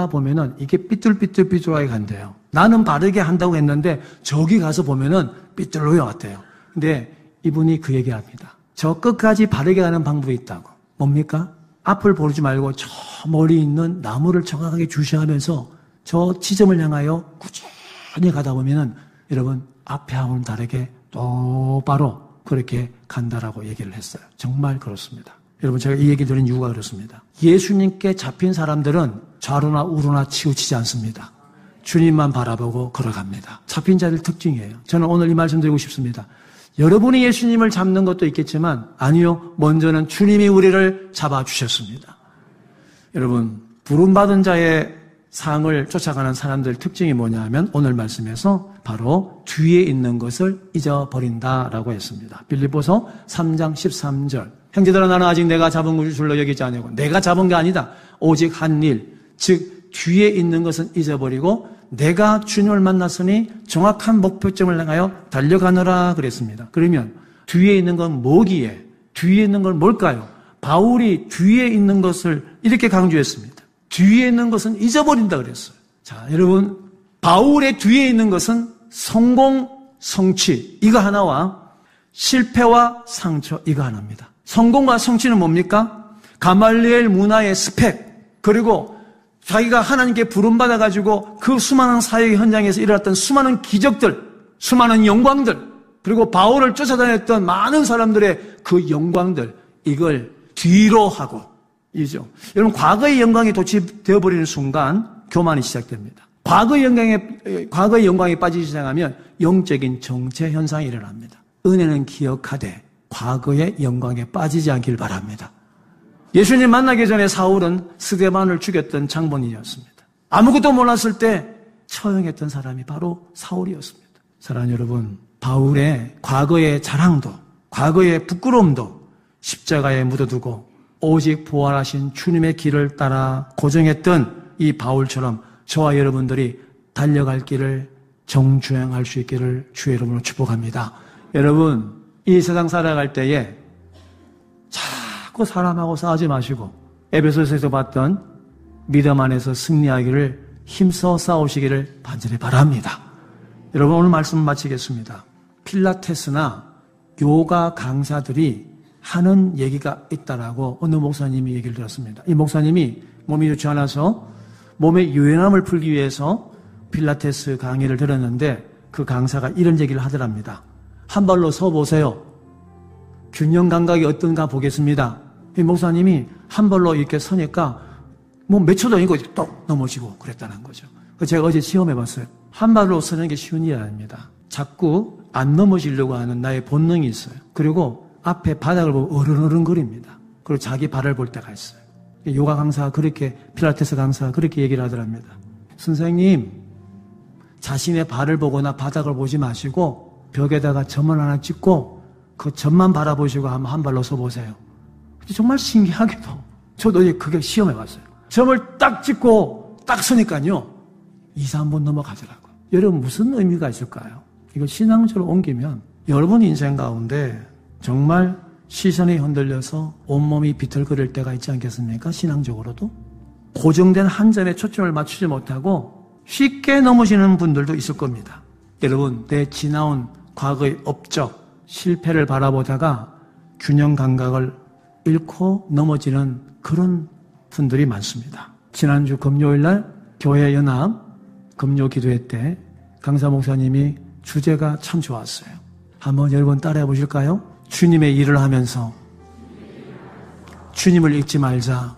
가다 보면은 이게 삐뚤삐뚤하게 간대요. 나는 바르게 한다고 했는데 저기 가서 보면은 삐뚤로요 같대요. 근데 이분이 그 얘기합니다. 저 끝까지 바르게 가는 방법이 있다고. 뭡니까? 앞을 보지 말고 저 멀리 있는 나무를 정확하게 주시하면서 저 지점을 향하여 꾸준히 가다 보면은 여러분 앞에 하고는 다르게 똑바로 그렇게 간다라고 얘기를 했어요. 정말 그렇습니다. 여러분 제가 이 얘기 드린 이유가 그렇습니다. 예수님께 잡힌 사람들은 좌로나 우로나 치우치지 않습니다. 주님만 바라보고 걸어갑니다. 잡힌 자들 특징이에요. 저는 오늘 이 말씀 드리고 싶습니다. 여러분이 예수님을 잡는 것도 있겠지만 아니요. 먼저는 주님이 우리를 잡아주셨습니다. 여러분 부름받은 자의 상을 쫓아가는 사람들 특징이 뭐냐 하면 오늘 말씀에서 바로 뒤에 있는 것을 잊어버린다라고 했습니다. 빌립보서 3장 13절 형제들아 나는 아직 내가 잡은 것을 줄로 여기지 아니하고 내가 잡은 게 아니다. 오직 한 일, 즉 뒤에 있는 것은 잊어버리고 내가 주님을 만났으니 정확한 목표점을 향하여 달려가노라 그랬습니다. 그러면 뒤에 있는 건 뭐기에? 뒤에 있는 건 뭘까요? 바울이 뒤에 있는 것을 이렇게 강조했습니다. 뒤에 있는 것은 잊어버린다 그랬어요. 자, 여러분 바울의 뒤에 있는 것은 성공, 성취 이거 하나와 실패와 상처 이거 하나입니다. 성공과 성취는 뭡니까? 가말리엘 문화의 스펙 그리고 자기가 하나님께 부름받아가지고 그 수많은 사역의 현장에서 일어났던 수많은 기적들, 수많은 영광들 그리고 바울을 쫓아다녔던 많은 사람들의 그 영광들 이걸 뒤로 하고 이죠. 여러분 과거의 영광이 도취되어버리는 순간 교만이 시작됩니다. 과거의 영광에 빠지기 시작하면 영적인 정체 현상이 일어납니다. 은혜는 기억하되 과거의 영광에 빠지지 않길 바랍니다. 예수님 만나기 전에 사울은 스데반을 죽였던 장본인이었습니다. 아무것도 몰랐을 때 처형했던 사람이 바로 사울이었습니다. 사랑하는 여러분, 바울의 과거의 자랑도 과거의 부끄러움도 십자가에 묻어두고 오직 부활하신 주님의 길을 따라 고정했던 이 바울처럼 저와 여러분들이 달려갈 길을 정주행할 수 있기를 주의 이름으로 축복합니다. 여러분, 이 세상 살아갈 때에 자꾸 사람하고 싸우지 마시고 에베소서에서 봤던 믿음 안에서 승리하기를 힘써 싸우시기를 간절히 바랍니다. 여러분 오늘 말씀 마치겠습니다. 필라테스나 요가 강사들이 하는 얘기가 있다라고 어느 목사님이 얘기를 들었습니다. 이 목사님이 몸이 좋지 않아서 몸의 유연함을 풀기 위해서 필라테스 강의를 들었는데 그 강사가 이런 얘기를 하더랍니다. 한 발로 서 보세요. 균형 감각이 어떤가 보겠습니다. 이 목사님이 한 발로 이렇게 서니까 뭐 몇 초도 아니고 똑 넘어지고 그랬다는 거죠. 제가 어제 시험해봤어요. 한 발로 서는 게 쉬운 일이 아닙니다. 자꾸 안 넘어지려고 하는 나의 본능이 있어요. 그리고 앞에 바닥을 보고 어른어른거립니다. 그리고 자기 발을 볼 때가 있어요. 요가 강사가 그렇게, 필라테스 강사가 그렇게 얘기를 하더랍니다. 선생님, 자신의 발을 보거나 바닥을 보지 마시고 벽에다가 점을 하나 찍고 그 점만 바라보시고 한번 한 발로 서보세요. 정말 신기하게도 저도 이제 그게 시험해봤어요. 점을 딱 찍고 딱 서니까요 2, 3분 넘어가더라고요. 여러분 무슨 의미가 있을까요? 이거 신앙적으로 옮기면 여러분 인생 가운데 정말 시선이 흔들려서 온몸이 비틀거릴 때가 있지 않겠습니까? 신앙적으로도 고정된 한 점에 초점을 맞추지 못하고 쉽게 넘어지는 분들도 있을 겁니다. 여러분 내 지나온 과거의 업적 실패를 바라보다가 균형 감각을 잃고 넘어지는 그런 분들이 많습니다. 지난주 금요일날 교회 연합 금요 기도회 때 강사 목사님이 주제가 참 좋았어요. 한번 여러분 따라해 보실까요? 주님의 일을 하면서 주님을 잊지 말자.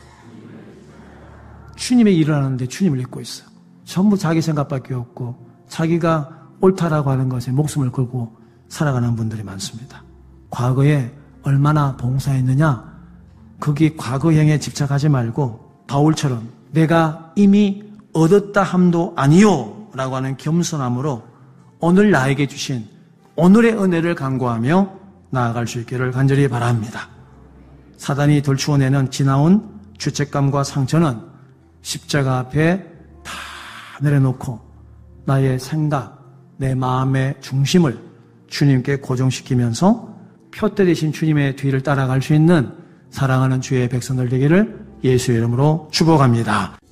주님의 일을 하는데 주님을 잊고 있어. 전부 자기 생각밖에 없고 자기가 옳다라고 하는 것에 목숨을 걸고 살아가는 분들이 많습니다. 과거에 얼마나 봉사했느냐? 거기 과거형에 집착하지 말고 바울처럼 내가 이미 얻었다 함도 아니요 라고 하는 겸손함으로 오늘 나에게 주신 오늘의 은혜를 간구하며 나아갈 수 있기를 간절히 바랍니다. 사단이 들추어내는 지나온 죄책감과 상처는 십자가 앞에 다 내려놓고 나의 생각, 내 마음의 중심을 주님께 고정시키면서 표대 되신 주님의 뒤를 따라갈 수 있는 사랑하는 주의 백성들 되기를 예수의 이름으로 축복합니다.